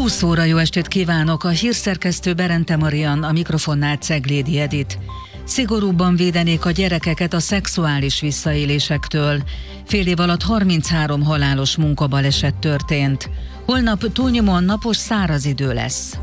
20 óra, jó estét kívánok! A hírszerkesztő Berente Marian, a mikrofonnál Ceglédi Edit. Szigorúbban védenék a gyerekeket a szexuális visszaélésektől. Fél év alatt 33 halálos munkabaleset történt. Holnap túlnyomóan napos, száraz idő lesz.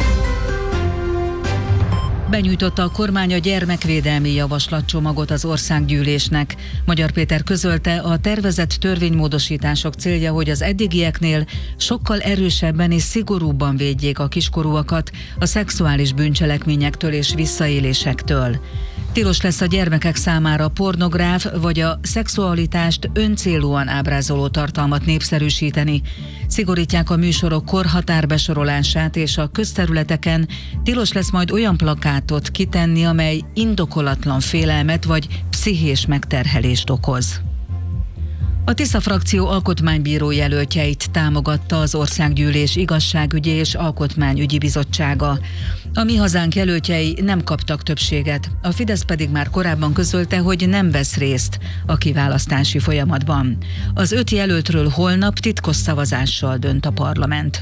Benyújtotta a kormány a gyermekvédelmi javaslatcsomagot az országgyűlésnek. Magyar Péter közölte, a tervezett törvénymódosítások célja, hogy az eddigieknél sokkal erősebben és szigorúbban védjék a kiskorúakat a szexuális bűncselekményektől és visszaélésektől. Tilos lesz a gyermekek számára pornográf vagy a szexualitást öncélúan ábrázoló tartalmat népszerűsíteni. Szigorítják a műsorok korhatárbesorolását, és a közterületeken tilos lesz majd olyan plakátot kitenni, amely indokolatlan félelmet vagy pszichés megterhelést okoz. A Tisza frakció alkotmánybíró jelöltjeit támogatta az Országgyűlés Igazságügyi és Alkotmányügyi Bizottsága. A Mi Hazánk jelöltjei nem kaptak többséget, a Fidesz pedig már korábban közölte, hogy nem vesz részt a kiválasztási folyamatban. Az 5 jelöltről holnap titkos szavazással dönt a parlament.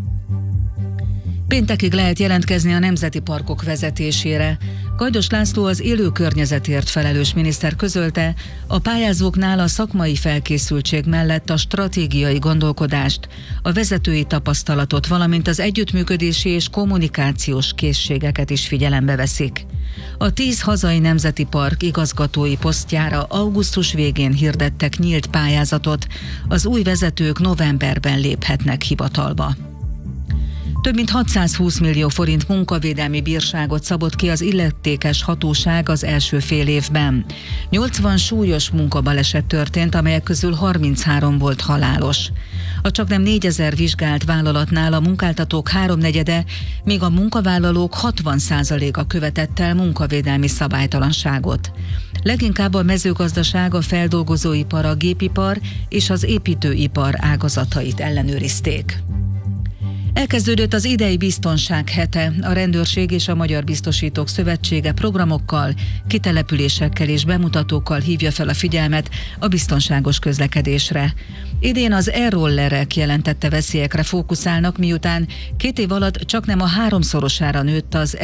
Péntekig lehet jelentkezni a nemzeti parkok vezetésére. Gajdos László, az élő környezetért felelős miniszter közölte, a pályázóknál a szakmai felkészültség mellett a stratégiai gondolkodást, a vezetői tapasztalatot, valamint az együttműködési és kommunikációs készségeket is figyelembe veszik. A 10 hazai nemzeti park igazgatói posztjára augusztus végén hirdettek nyílt pályázatot, az új vezetők novemberben léphetnek hivatalba. Több mint 620 millió forint munkavédelmi bírságot szabott ki az illetékes hatóság az első fél évben. 80 súlyos munkabaleset történt, amelyek közül 33 volt halálos. A csaknem 4000 vizsgált vállalatnál a munkáltatók 3/4, míg a munkavállalók 60%-a követett el munkavédelmi szabálytalanságot. Leginkább a mezőgazdaság, a feldolgozóipar, a gépipar és az építőipar ágazatait ellenőrizték. Elkezdődött az idei biztonság hete. A Rendőrség és a Magyar Biztosítók Szövetsége programokkal, kitelepülésekkel és bemutatókkal hívja fel a figyelmet a biztonságos közlekedésre. Idén az e-rollerek jelentette veszélyekre fókuszálnak, miután 2 év alatt csaknem a 3-szorosára nőtt az